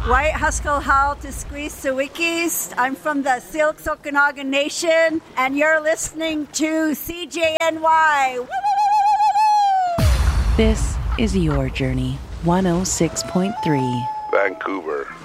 White Haskell Howell to Squeeze Sawikis. I'm from the Silks Okanagan Nation, and you're listening to CJNY. This is Your Journey, 106.3. Vancouver.